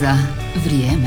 Prognoza vrijeme.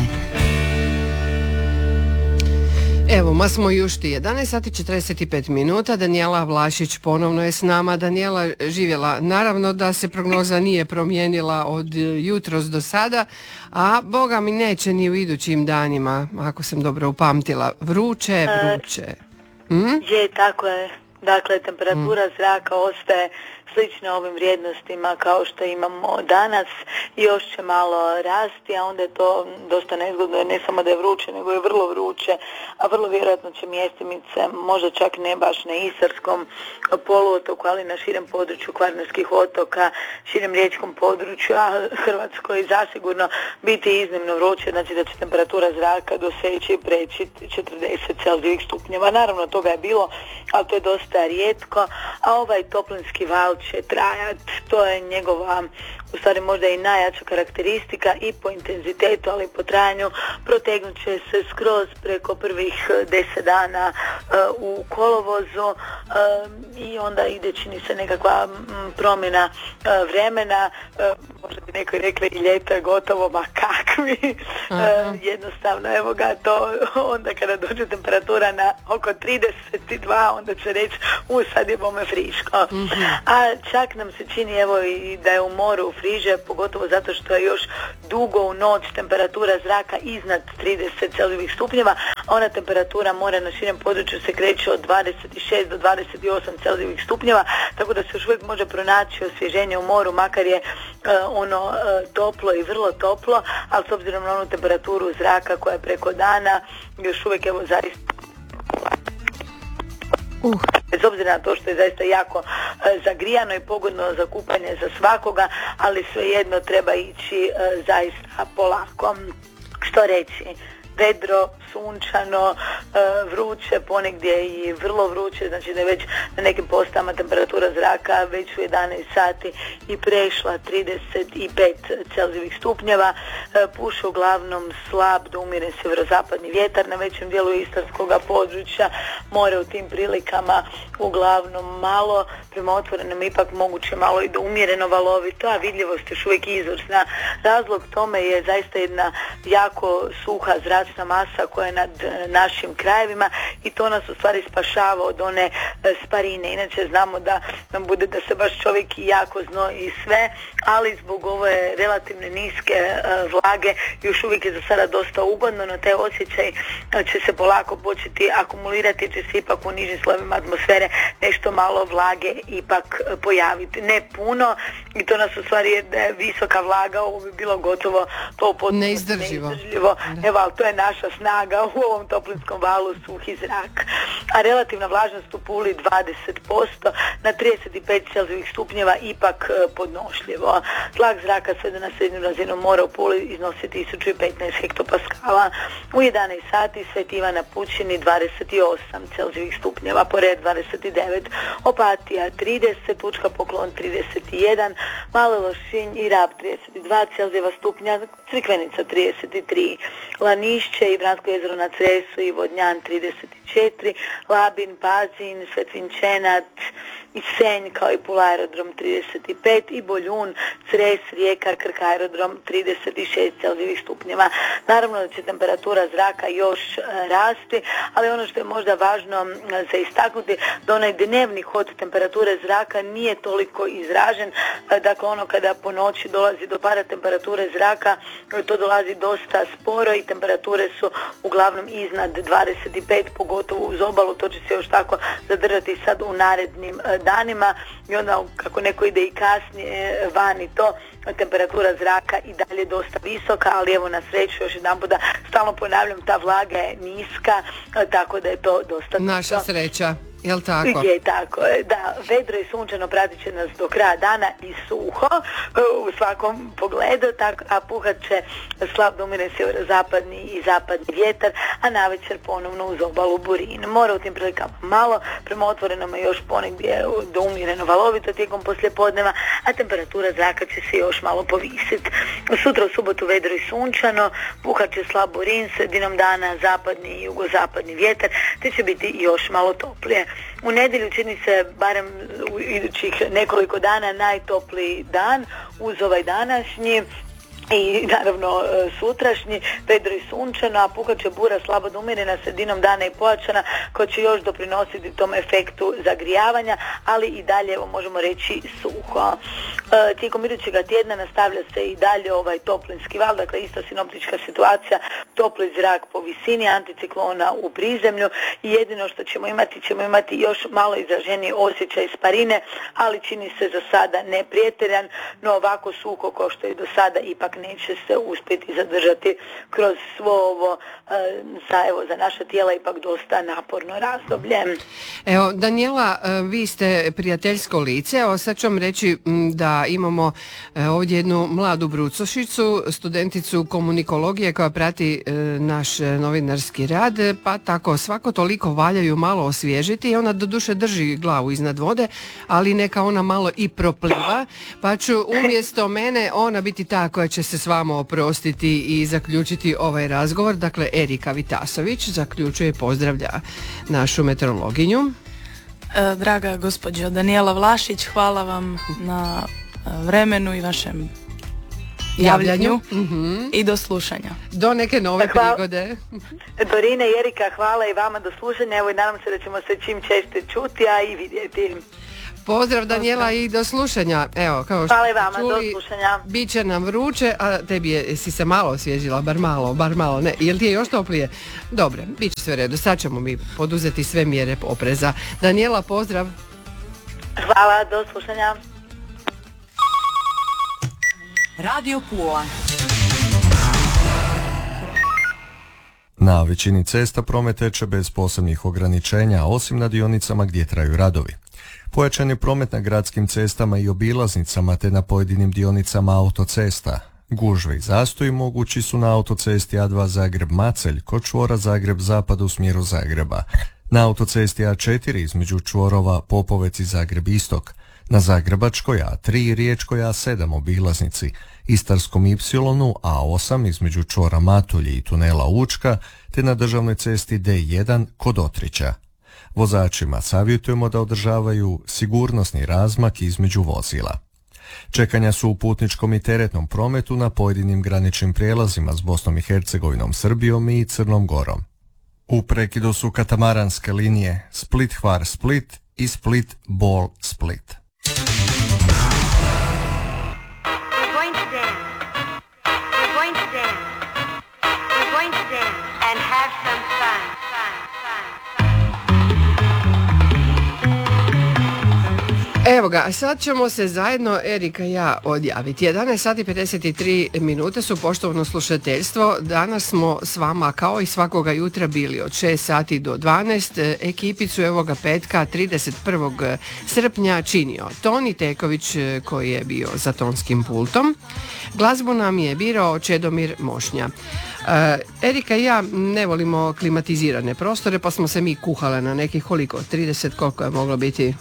Evo, ma smo jušti 11 sati 45 minuta. Danijela Vlašić ponovno je s nama. Danijela, živjela. Naravno da se prognoza nije promijenila od jutros do sada, a boga mi neće ni u idućim danima, ako sam dobro upamtila. Vruće. Je, tako je. Dakle, temperatura zraka ostaje slična ovim vrijednostima kao što imamo danas, još će malo rasti, a onda je to dosta nezgodno, jer ne samo da je vruće, nego je vrlo vruće, a vrlo vjerojatno će mjestimice, možda čak ne baš na Istarskom poluotoku, ali na širem području Kvarnerskih otoka, širem riječkom području, a Hrvatskoj zasigurno biti iznimno vruće, znači da će temperatura zraka doseći i preći 40 Celzijevih stupnjeva. Naravno, toga je bilo, ali to je dosta rijetko, a ovaj toplinski val će trajati, to je njegova, u stvari možda i najjača karakteristika i po intenzitetu, ali i po trajanju, protegnut će se skroz preko prvih 10 dana u kolovozu i onda ide, čini se, nekakva promjena vremena, možda bi neko rekli i ljeto je gotovo, ma kakvi, jednostavno, evo ga, to onda kada dođe temperatura na oko 32, onda će reći, sad je bome friško. A čak nam se čini, evo, i da je u moru friže, pogotovo zato što je još dugo u noć temperatura zraka iznad 30 Celzijevih stupnjeva, a ona temperatura mora na širem području se kreće od 26 do 28 Celzijevih stupnjeva, tako da se još uvijek može pronaći osvježenje u moru, makar je toplo i vrlo toplo, ali s obzirom na onu temperaturu zraka koja je preko dana, još uvijek, evo, zaista bez obzira na to što je zaista jako zagrijano i pogodno za kupanje za svakoga, ali svejedno treba ići zaista polako. Što reći? Vedro, sunčano, vruće, ponegdje i vrlo vruće, znači da je već na nekim postama temperatura zraka već u 11 sati i prešla 35 Celzijevih stupnjeva. Puše uglavnom slab do umjeren sjeverozapadni vjetar na većem dijelu istarskog područja, more u tim prilikama uglavnom malo, prema otvorenom ipak moguće malo i do umjereno valovito, a vidljivost još uvijek izvrsna. Razlog tome je zaista jedna jako suha zračna masa koja je nad našim krajevima i to nas u stvari spašava od one sparine. Inače znamo da nam bude da se baš čovjek i jako znoji i sve, ali zbog ove relativne niske vlage još uvijek je za sada dosta ugodno, no taj osjećaj će se polako početi akumulirati, će se ipak u nižim slojevima atmosfere nešto malo vlage ipak pojaviti. Ne puno, i to nas u stvari da je visoka vlaga, ovo bi bilo gotovo neizdrživo. Evo, ali to je naša snaga u ovom toplinskom valu, suhi zrak. A relativna vlažnost u Puli 20%, na 35 Celzijevih stupnjeva ipak podnošljivo. Tlak zraka sve na srednju razinu mora u Puli iznosi 1015 hektopaskala. U 11 sati Svet Ivan na Pučini 28 Celzijevih stupnjeva, Pored 29, Opatija 30, Učka Poklon 31, Mali Lošinj i Rab 32 Celzijeva stupnja, Crikvenica 33, Lanišće i Vransko jezero na Cresu i Vodnjan 34, Labin, Pazin, Svetvinčenat i Senj kao i Pula aerodrom 35 i Boljun, Cres, Rijeka, Krk aerodrom 36 Celzijevih stupnjeva. Naravno da će temperatura zraka još rasti, ali ono što je možda važno za istaknuti, da onaj dnevni hod temperature zraka nije toliko izražen. Dakle, ono kada po noći dolazi do pada temperature zraka, to dolazi dosta sporo i temperature su uglavnom iznad 25, pogotovo uz obalu, to će se još tako zadržati sad u narednim danima i onda kako neko ide i kasnije van i to, temperatura zraka i dalje dosta visoka, ali evo na sreću još jedanput da stalno ponavljam, ta vlaga je niska, tako da je to dosta naša sreća. Jel tako? Je tako, da, vedro i sunčano pratit će nas do kraja dana i suho u svakom pogledu, a puhat će slab do umjeren sjeverozapadni i zapadni vjetar, a navečer ponovno uz obalu burin. Mora u tim prilikama malo, prema otvorenoma još ponegdje do umjereno valovito tijekom poslijepodneva, a temperatura zraka će se još malo povisiti. Sutra u subotu vedro i sunčano, puhat će slab burin, sredinom dana zapadni i jugozapadni vjetar, te će biti još malo toplije. U nedjelju čini se, barem u idućih nekoliko dana, najtopliji dan uz ovaj današnji. i naravno sutrašnji, vedro i sunčano, a pukat će bura slabo do umjerena, sredinom dana i pojačana, koja će još doprinositi tom efektu zagrijavanja, ali i dalje, evo, možemo reći suho. Tijekom idućega tjedna nastavlja se i dalje ovaj toplinski val, dakle ista sinoptička situacija, topli zrak po visini, anticiklona u prizemlju, i jedino što ćemo imati još malo izraženiji osjećaj sparine, ali čini se za sada neprijateljan, no ovako suho kao što je do sada ipak neće se uspjeti zadržati kroz svo ovo za naša tijela ipak dosta naporno razdoblje. Evo, Danijela, vi ste prijateljsko lice, evo sad ću vam reći da imamo ovdje jednu mladu brucošicu, studenticu komunikologije koja prati naš novinarski rad, pa tako svako toliko valjaju malo osvježiti i ona doduše drži glavu iznad vode, ali neka ona malo i propliva, pa ću umjesto mene ona biti ta koja će se s vama oprostiti i zaključiti ovaj razgovor. Dakle, Erika Vitasović zaključuje i pozdravlja našu meteorologinju. Draga gospođo Danijela Vlašić, hvala vam na vremenu i vašem javljanju i do slušanja. Do neke nove prigode. Dorine i Erika, hvala i vama, do slušanja. Evo i nadam se da ćemo se čim češće čuti, a i vidjeti. Pozdrav Danijela i do slušanja. Evo, kao što hvala i vama, čuli, do slušanja. Bit će nam vruće, a tebi si se malo osvježila, bar malo, ne, jel ti je još toplije? Dobre, bit će sve u redu, sad ćemo mi poduzeti sve mjere opreza. Danijela, pozdrav. Hvala, do slušanja. Radio Pula. Na većini cesta promet teče bez posebnih ograničenja, osim na dionicama gdje traju radovi. Pojačan je promet na gradskim cestama i obilaznicama te na pojedinim dionicama autocesta. Gužve i zastoji mogući su na autocesti A2 Zagreb-Macelj kod čvora Zagreb-Zapad u smjeru Zagreba, na autocesti A4 između čvorova Popovec i Zagreb-Istok, na Zagrebačkoj A3 i Riječkoj A7 obilaznici, Istarskom Y A8 između čvora Matulji i tunela Učka, te na državnoj cesti D1 kod Otrića. Vozačima savjetujemo da održavaju sigurnosni razmak između vozila. Čekanja su u putničkom i teretnom prometu na pojedinim graničnim prijelazima s Bosnom i Hercegovinom, Srbijom i Crnom Gorom. U prekidu su katamaranske linije Split-Hvar-Split i Split-Bol-Split. Evo ga, sad ćemo se zajedno, Erika i ja, odjaviti. 11 sati 53 minute su, poštovano slušateljstvo. Danas smo s vama kao i svakoga jutra bili od 6 sati do 12. Ekipicu evoga petka 31. srpnja činio Toni Teković, koji je bio za tonskim pultom. Glazbu nam je birao Čedomir Mošnja. Erika i ja ne volimo klimatizirane prostore, pa smo se mi kuhale na nekih 30, koliko je moglo biti?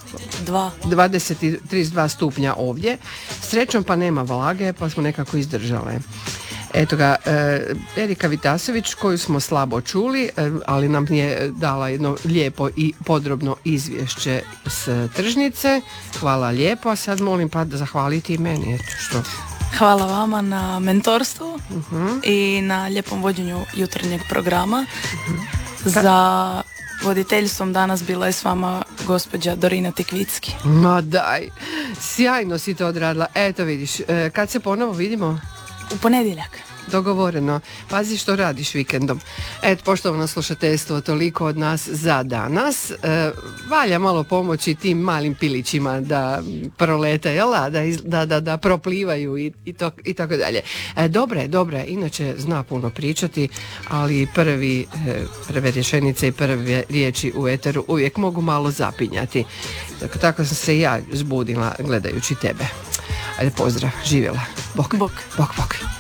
32 stupnja ovdje. Srećom pa nema vlage, pa smo nekako izdržale. Eto ga, Erika Vitasović, koju smo slabo čuli, ali nam je dala jedno lijepo i podrobno izvješće s tržnice. Hvala lijepo, a sad molim pa da zahvaliti i meni. Eto što. Hvala vama na mentorstvu i na lijepom vođenju jutarnjeg programa. Za voditeljstvom danas bila je s vama gospođa Dorina Tikvicki. Ma daj, sjajno si to odradila. Eto vidiš, kad se ponovo vidimo? U ponedjeljak. Dogovoreno. Pazi što radiš vikendom. Eto, poštovano slušateljstvo, toliko od nas za danas. Valja malo pomoći tim malim pilićima da prolete, da proplivaju i tako dalje. Dobre, inače zna puno pričati, ali prve rješenice i prve riječi u eteru uvijek mogu malo zapinjati. Tako sam se i ja zbudila gledajući tebe. Ajde, pozdrav, živjela. Bok.